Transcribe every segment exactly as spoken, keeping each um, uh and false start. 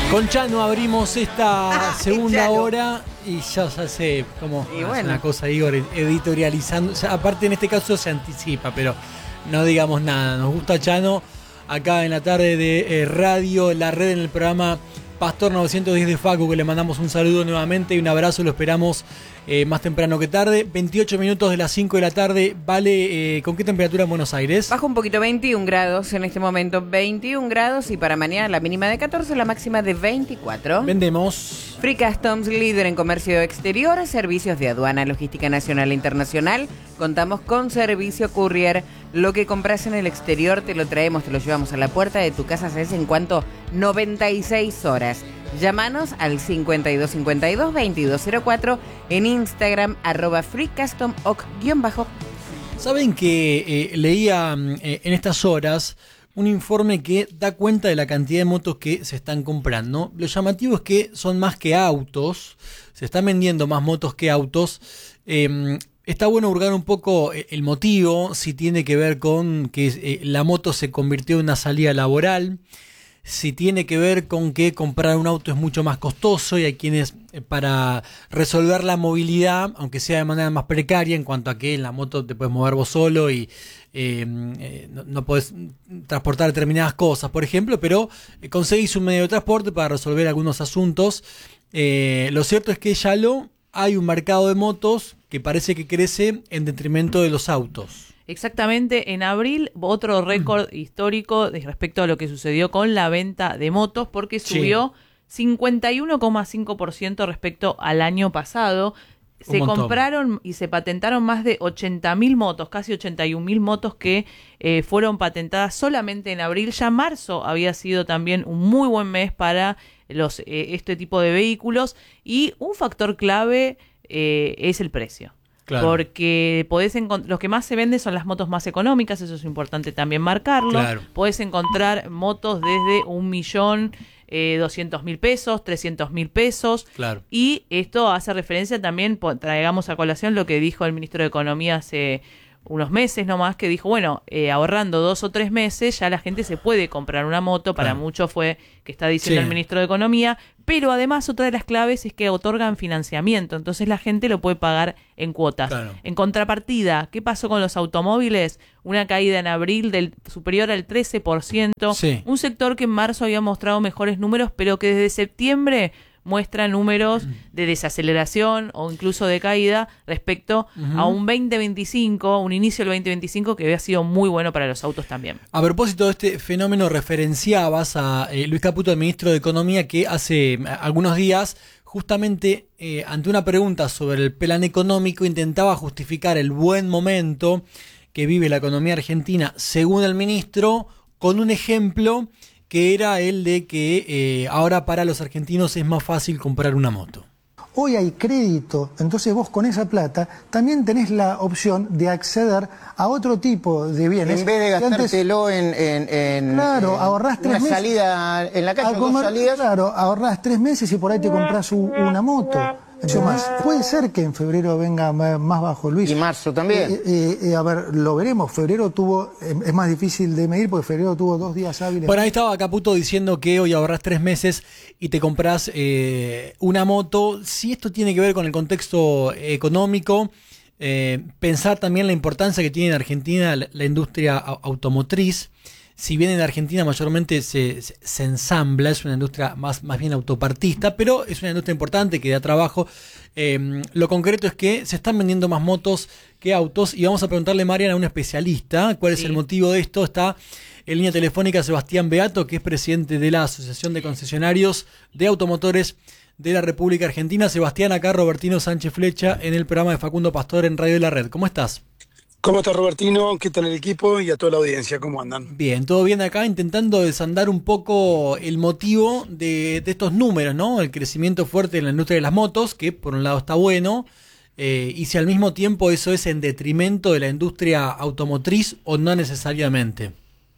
Con Chano abrimos esta ah, segunda hora y ya se hace como y bueno. una cosa, Igor, editorializando. O sea, aparte en este caso se anticipa, pero no digamos nada. Nos gusta Chano acá en la tarde de eh, Radio La Red en el programa Pastor novecientos diez de Facu, que le mandamos un saludo nuevamente y un abrazo, lo esperamos eh, más temprano que tarde. veintiocho minutos de las cinco de la tarde. Vale, eh, ¿con qué temperatura en Buenos Aires? Baja un poquito, veintiún grados en este momento, veintiún grados, y para mañana la mínima de catorce, la máxima de veinticuatro. Vendemos. Free Customs, líder en comercio exterior, servicios de aduana, logística nacional e internacional. Contamos con servicio courier. Lo que compras en el exterior te lo traemos, te lo llevamos a la puerta de tu casa, ¿sabes en cuánto? noventa y seis horas. Llámanos al cincuenta y dos cincuenta y dos veintidós cero cuatro, en Instagram, arroba freecustom-oc guión bajo. Saben que eh, leía eh, en estas horas un informe que da cuenta de la cantidad de motos que se están comprando. Lo llamativo es que son más que autos, se están vendiendo más motos que autos. Eh, está bueno hurgar un poco el motivo, si tiene que ver con que eh, la moto se convirtió en una salida laboral, si tiene que ver con que comprar un auto es mucho más costoso y hay quienes eh, para resolver la movilidad, aunque sea de manera más precaria en cuanto a que en la moto te puedes mover vos solo y eh, eh, no, no podés transportar determinadas cosas, por ejemplo, pero eh, conseguís un medio de transporte para resolver algunos asuntos. Eh, lo cierto es que ya lo hay un mercado de motos que parece que crece en detrimento de los autos. Exactamente, en abril otro récord histórico respecto a lo que sucedió con la venta de motos, porque subió sí. cincuenta y uno coma cinco por ciento respecto al año pasado. Un se montón. Compraron y se patentaron más de ochenta mil motos, casi ochenta y un mil motos que eh, fueron patentadas solamente en abril. Ya marzo había sido también un muy buen mes para los eh, este tipo de vehículos, y un factor clave eh, es el precio. Claro. Porque podés encont- los que más se venden son las motos más económicas, eso es importante también marcarlo. Claro. Podés encontrar motos desde un millón eh, doscientos mil pesos, trescientos mil pesos. Claro. Y esto hace referencia también, traigamos a colación lo que dijo el ministro de Economía hace unos meses nomás, que dijo, bueno, eh, ahorrando dos o tres meses ya la gente se puede comprar una moto. Para claro. mucho fue que está diciendo sí. el ministro de Economía, pero además otra de las claves es que otorgan financiamiento, entonces la gente lo puede pagar en cuotas. Claro. En contrapartida, ¿qué pasó con los automóviles? Una caída en abril del superior al trece por ciento, sí. un sector que en marzo había mostrado mejores números, pero que desde septiembre muestra números de desaceleración o incluso de caída respecto uh-huh. a un veinte veinticinco, un inicio del veinte veinticinco que había sido muy bueno para los autos también. A propósito de este fenómeno, referenciabas a eh, Luis Caputo, el ministro de Economía, que hace algunos días, justamente eh, ante una pregunta sobre el plan económico, intentaba justificar el buen momento que vive la economía argentina, según el ministro, con un ejemplo que era el de que eh, ahora para los argentinos es más fácil comprar una moto. Hoy hay crédito, entonces vos con esa plata también tenés la opción de acceder a otro tipo de bienes. En vez de gastártelo antes, en, en, en, claro, en ahorrás tres una meses, salida en la calle, comer, dos salidas. Claro, ahorrás tres meses y por ahí te compras un, una moto. Yo más. Puede ser que en febrero venga más bajo, Luis. Y marzo también. Eh, eh, eh, a ver, lo veremos. Febrero tuvo, eh, es más difícil de medir porque febrero tuvo dos días hábiles. Bueno, ahí estaba Caputo diciendo que hoy ahorrás tres meses y te compras eh, una moto. Si esto tiene que ver con el contexto económico, eh, pensar también la importancia que tiene en Argentina la, la industria automotriz. Si bien en Argentina mayormente se, se, se ensambla, es una industria más, más bien autopartista, pero es una industria importante que da trabajo. Eh, lo concreto es que se están vendiendo más motos que autos, y vamos a preguntarle, Mariana, a un especialista cuál es sí. el motivo de esto. Está en línea telefónica Sebastián Beato, que es presidente de la Asociación de Concesionarios de Automotores de la República Argentina. Sebastián, acá Robertino Sánchez Flecha en el programa de Facundo Pastor en Radio La Red. ¿Cómo estás? ¿Cómo está Robertino? ¿Qué tal el equipo? Y a toda la audiencia, ¿cómo andan? Bien, todo bien acá, intentando desandar un poco el motivo de, de estos números, ¿no? El crecimiento fuerte en la industria de las motos, que por un lado está bueno, eh, y si al mismo tiempo eso es en detrimento de la industria automotriz o no necesariamente.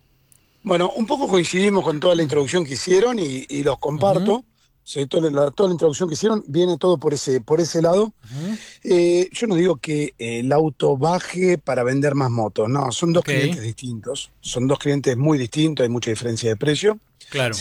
Bueno, un poco coincidimos con toda la introducción que hicieron y, y los comparto. Uh-huh. Sí, toda, la, toda la introducción que hicieron viene todo por ese, por ese lado. Uh-huh. eh, yo no digo que eh, el auto baje para vender más motos, no, son dos okay. clientes distintos, son dos clientes muy distintos, hay mucha diferencia de precio. Claro. Sí,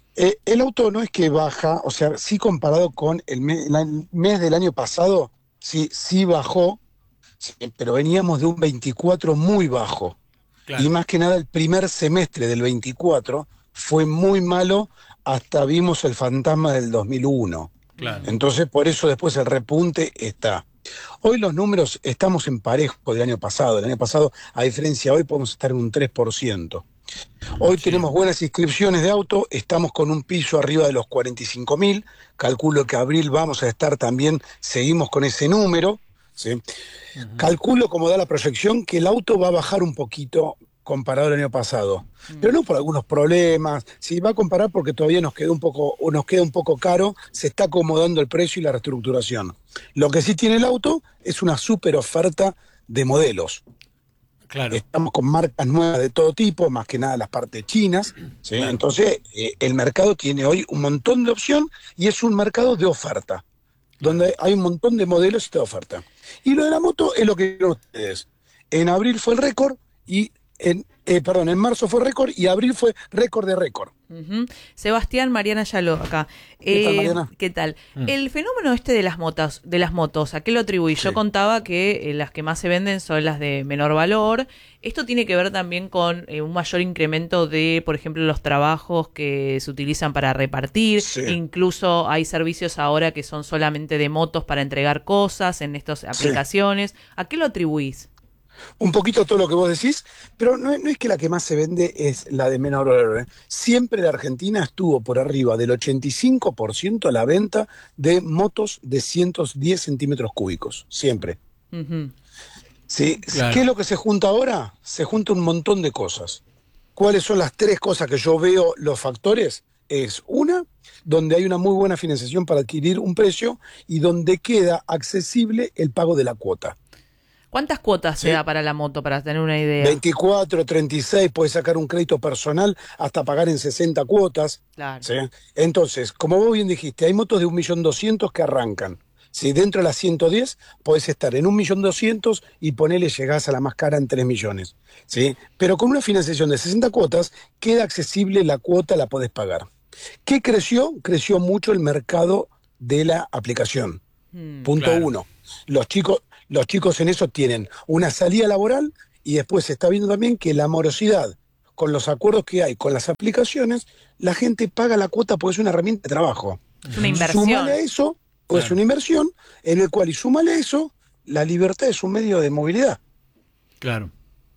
Eh, el auto no es que baja, o sea, sí comparado con el mes, el mes del año pasado, sí, sí bajó, sí, pero veníamos de un veinticuatro muy bajo. Claro. Y más que nada el primer semestre del veinticuatro fue muy malo, hasta vimos el fantasma del dos mil uno. Claro. Entonces, por eso después el repunte está. Hoy los números estamos en parejo del año pasado. El año pasado, a diferencia de hoy, podemos estar en un tres por ciento. Hoy Sí. tenemos buenas inscripciones de auto, estamos con un piso arriba de los cuarenta y cinco mil, calculo que abril vamos a estar también, seguimos con ese número, ¿sí? Uh-huh. Calculo, como da la proyección, que el auto va a bajar un poquito comparado al año pasado, uh-huh. pero no por algunos problemas, si va a comparar porque todavía nos queda un poco, o nos queda un poco caro, se está acomodando el precio y la reestructuración. Lo que sí tiene el auto es una súper oferta de modelos. Claro. Estamos con marcas nuevas de todo tipo, más que nada las partes chinas, ¿sí? Claro. Entonces eh, el mercado tiene hoy un montón de opción y es un mercado de oferta, donde hay un montón de modelos de oferta. Y lo de la moto es lo que vieron ustedes. En abril fue el récord y en, eh, perdón, en marzo fue récord y abril fue récord de récord. Uh-huh. Sebastián, Mariana Yaló, acá. ¿Qué eh, tal, Mariana? ¿Qué tal? Mm. El fenómeno este de las motos, de las motos, ¿a qué lo atribuí? Sí. Yo contaba que eh, las que más se venden son las de menor valor. Esto tiene que ver también con eh, un mayor incremento de, por ejemplo, los trabajos que se utilizan para repartir. Sí. Incluso hay servicios ahora que son solamente de motos para entregar cosas en estas aplicaciones. Sí. ¿A qué lo atribuís? Un poquito todo lo que vos decís, pero no, no es que la que más se vende es la de menor valor. ¿eh? Siempre la Argentina estuvo por arriba del ochenta y cinco por ciento la venta de motos de ciento diez centímetros cúbicos, siempre. Uh-huh. ¿Sí? Claro. ¿Qué es lo que se junta ahora? Se junta un montón de cosas. ¿Cuáles son las tres cosas que yo veo los factores? Es una, donde hay una muy buena financiación para adquirir un precio y donde queda accesible el pago de la cuota. ¿Cuántas cuotas ¿Sí? se da para la moto, para tener una idea? veinticuatro, treinta y seis, puedes sacar un crédito personal hasta pagar en sesenta cuotas. Claro. ¿Sí? Entonces, como vos bien dijiste, hay motos de un millón doscientos que arrancan. ¿Sí? Dentro de las ciento diez podés estar en un millón doscientos y ponele, llegás a la más cara en tres millones. ¿Sí? Pero con una financiación de sesenta cuotas, queda accesible la cuota, la podés pagar. ¿Qué creció? Creció mucho el mercado de la aplicación. Hmm, Punto claro. uno. Los chicos... Los chicos en eso tienen una salida laboral y después se está viendo también que la morosidad, con los acuerdos que hay con las aplicaciones, la gente paga la cuota porque es una herramienta de trabajo. Es una inversión. Súmale a eso, o claro. es una inversión, en el cual, y súmale a eso, la libertad es un medio de movilidad. Claro.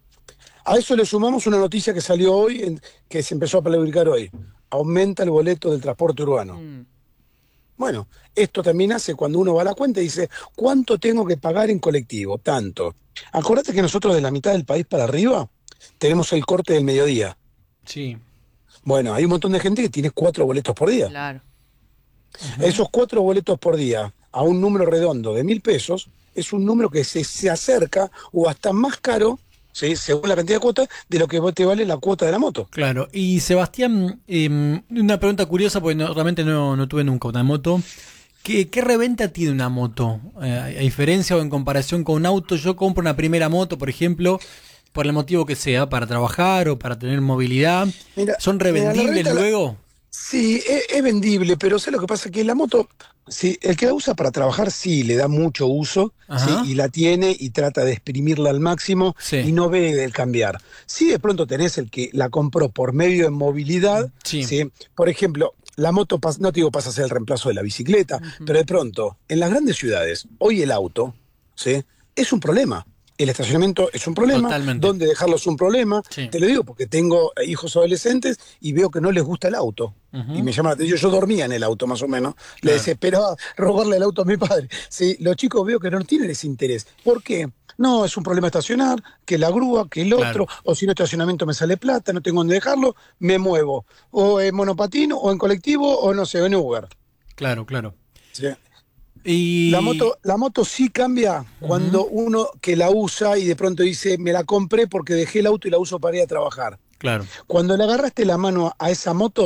A eso le sumamos una noticia que salió hoy, en, que se empezó a publicar hoy. Aumenta el boleto del transporte urbano. Mm. Bueno, esto también hace cuando uno va a la cuenta y dice, ¿cuánto tengo que pagar en colectivo? Tanto. Acordate que nosotros de la mitad del país para arriba tenemos el corte del mediodía. Sí. Bueno, hay un montón de gente que tiene cuatro boletos por día. Claro. Uh-huh. Esos cuatro boletos por día a un número redondo de mil pesos es un número que se, se acerca o hasta más caro, ¿sí? Según la cantidad de cuotas, de lo que te vale la cuota de la moto. Claro. Y Sebastián, eh, una pregunta curiosa, porque no, realmente no, no tuve nunca una moto. ¿Qué, qué reventa tiene una moto? Eh, a diferencia o en comparación con un auto, yo compro una primera moto, por ejemplo, por el motivo que sea, para trabajar o para tener movilidad. Mira, ¿son revendibles mira, luego? La... Sí, es, es vendible, pero ¿sabes lo que pasa? Que la moto, sí, el que la usa para trabajar, sí, le da mucho uso, ¿sí? Y la tiene y trata de exprimirla al máximo, sí. Y no ve el cambiar. Sí, de pronto tenés el que la compró por medio de movilidad, sí. ¿Sí? Por ejemplo, la moto, no te digo pasa a ser el reemplazo de la bicicleta, uh-huh. Pero de pronto, en las grandes ciudades, hoy el auto, ¿sí? Es un problema. El estacionamiento es un problema, totalmente. Dónde dejarlo es un problema, sí. Te lo digo porque tengo hijos adolescentes y veo que no les gusta el auto, uh-huh. Y me llama la atención, yo dormía en el auto más o menos, claro. Le desesperaba robarle el auto a mi padre, sí, los chicos veo que no tienen ese interés, ¿por qué? No, es un problema estacionar, que la grúa, que el otro, claro. O si no estacionamiento me sale plata, no tengo dónde dejarlo, me muevo, o en monopatino, o en colectivo, o no sé, en Uber. Claro, claro. Sí. Y... La moto, la moto sí cambia cuando uh-huh. Uno que la usa y de pronto dice, me la compré porque dejé el auto y la uso para ir a trabajar. Claro. Cuando le agarraste la mano a esa moto,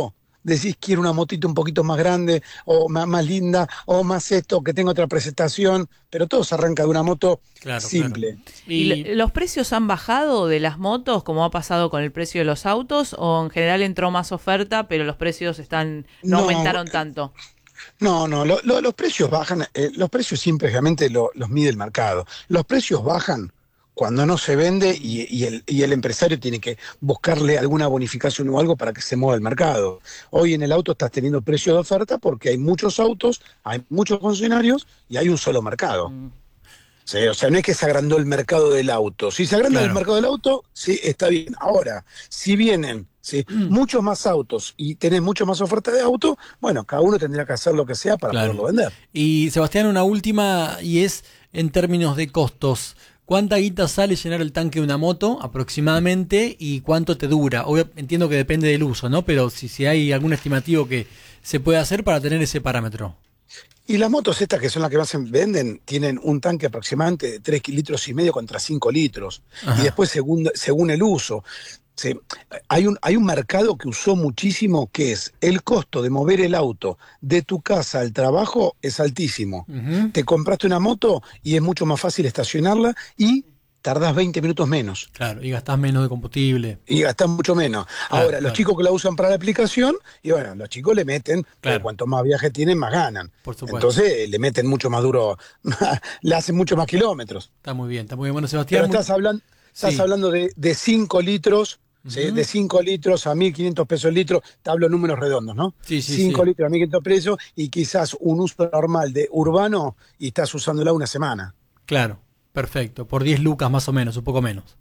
decís quiero una motito un poquito más grande, o más, más linda, o más esto, que tenga otra presentación, pero todo se arranca de una moto claro, simple. Claro. ¿Y, ¿Y los precios han bajado de las motos, como ha pasado con el precio de los autos, o en general entró más oferta, pero los precios están no, no aumentaron tanto? No, no, lo, lo, los precios bajan, eh, los precios simplemente lo, los mide el mercado. Los precios bajan cuando no se vende y, y, el, y el empresario tiene que buscarle alguna bonificación o algo para que se mueva el mercado. Hoy en el auto estás teniendo precio de oferta porque hay muchos autos, hay muchos concesionarios y hay un solo mercado. Mm. Sí, o sea, no es que se agrandó el mercado del auto. Si se agranda claro. el mercado del auto, sí, está bien. Ahora, si vienen sí, mm. muchos más autos y tenés mucho más oferta de auto, bueno, cada uno tendría que hacer lo que sea para claro. poderlo vender. Y Sebastián, una última, y es en términos de costos. ¿Cuánta guita sale llenar el tanque de una moto aproximadamente y cuánto te dura? Obvio, entiendo que depende del uso, ¿no? Pero si, si hay algún estimativo que se puede hacer para tener ese parámetro. Y las motos estas, que son las que más se venden, tienen un tanque aproximadamente de tres litros y medio contra cinco litros. Ajá. Y después según, según el uso. Sí, hay un, hay un mercado que usó muchísimo, que es el costo de mover el auto de tu casa al trabajo es altísimo. Uh-huh. Te compraste una moto y es mucho más fácil estacionarla y tardás veinte minutos menos. Claro, y gastás menos de combustible. Y gastás mucho menos. Claro, Ahora, claro. los chicos que la usan para la aplicación, y bueno, los chicos le meten, claro. cuanto más viaje tienen, más ganan. Por supuesto. Entonces le meten mucho más duro, le hacen mucho más kilómetros. Está muy bien, está muy bien. Bueno, Sebastián. Pero estás, hablan, estás sí. hablando de, de cinco litros, uh-huh. ¿sí? de cinco litros a mil quinientos pesos el litro, te hablo números redondos, ¿no? Sí, sí, cinco sí. litros a mil quinientos pesos y quizás un uso normal de urbano y estás usándola una semana. Claro. Perfecto, por diez lucas más o menos, un poco menos.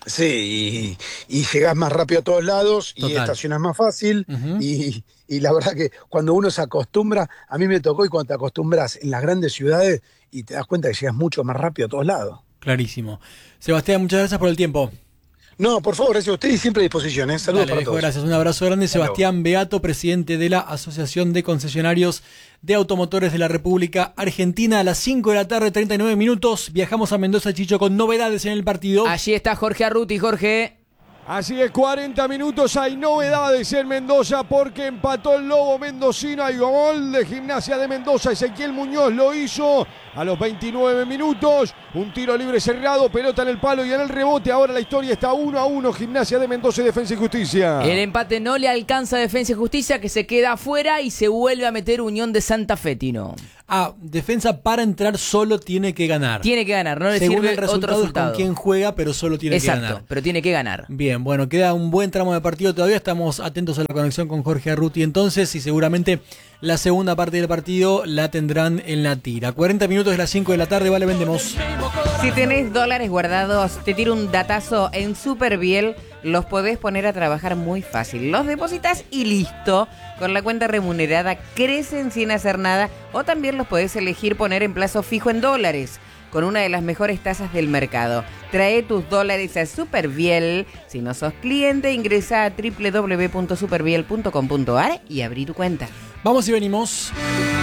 Sí, y, y llegás más rápido a todos lados Total. y estacionás más fácil uh-huh. y, y la verdad que cuando uno se acostumbra, a mí me tocó y cuando te acostumbras en las grandes ciudades y te das cuenta que llegas mucho más rápido a todos lados. Clarísimo. Sebastián, muchas gracias por el tiempo. No, por favor, gracias a usted y siempre a disposición. ¿eh? Saludos Dale, para viejo, todos. Gracias, un abrazo grande. Hasta Sebastián luego. Beato, presidente de la Asociación de Concesionarios de Automotores de la República Argentina. A las cinco de la tarde, treinta y nueve minutos, viajamos a Mendoza, Chicho, con novedades en el partido. Allí está Jorge Arruti, Jorge. Así es, cuarenta minutos, hay novedades en Mendoza porque empató el Lobo mendocino. Hay gol de Gimnasia de Mendoza, Ezequiel Muñoz lo hizo a los veintinueve minutos. Un tiro libre cerrado, pelota en el palo y en el rebote. Ahora la historia está uno a uno, Gimnasia de Mendoza y Defensa y Justicia. El empate no le alcanza a Defensa y Justicia, que se queda afuera y se vuelve a meter Unión de Santa Fe, Tino. Ah, Defensa para entrar solo tiene que ganar. Tiene que ganar, no le Según sirve el resultado otro resultado. Es con quien juega, pero solo tiene Exacto, que ganar. Exacto, pero tiene que ganar. Bien, bueno, queda un buen tramo de partido todavía. Estamos atentos a la conexión con Jorge Arruti entonces y seguramente la segunda parte del partido la tendrán en la tira. cuarenta minutos de las cinco de la tarde, vale, vendemos. Si tenés dólares guardados, te tiro un datazo en Superviel. Los podés poner a trabajar muy fácil. Los depositas y listo. Con la cuenta remunerada crecen sin hacer nada. O también los podés elegir poner en plazo fijo en dólares, con una de las mejores tasas del mercado. Trae tus dólares a Superviel. Si no sos cliente, ingresa a doble u doble u doble u punto superviel punto com punto a r y abrí tu cuenta. Vamos y venimos.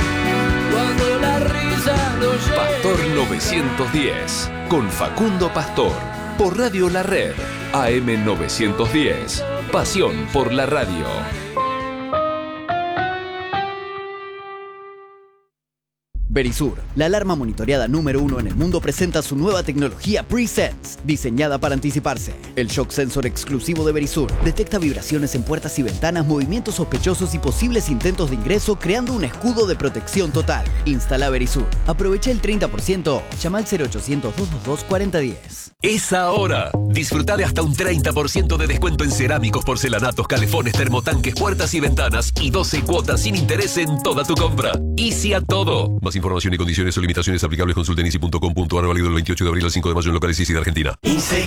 Cuando la risa no llega. Pastor novecientos diez, con Facundo Pastor, por Radio La Red, A M novecientos diez. Pasión por la radio. Verisur, la alarma monitoreada número uno en el mundo, presenta su nueva tecnología Pre-Sense, diseñada para anticiparse. El shock sensor exclusivo de Verisur detecta vibraciones en puertas y ventanas, movimientos sospechosos y posibles intentos de ingreso, creando un escudo de protección total. Instala Verisur. Aprovecha el treinta por ciento. Llama al cero ochocientos, doscientos veintidós, cuarenta diez. Es ahora. Disfruta de hasta un treinta por ciento de descuento en cerámicos, porcelanatos, calefones, termotanques, puertas y ventanas y doce cuotas sin interés en toda tu compra. Easy a todo. Más información y condiciones o limitaciones aplicables, consulta en easy punto com punto a r, válido del veintiocho de abril al cinco de mayo en locales Easy de Argentina. Easy